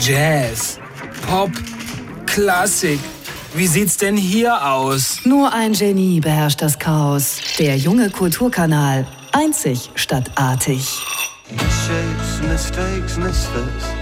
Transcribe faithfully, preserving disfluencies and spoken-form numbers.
Jazz, Pop, Klassik. Wie sieht's denn hier aus? Nur ein Genie beherrscht das Chaos. Der junge Kulturkanal. Einzig statt artig. Misshapes, mistakes, misfits.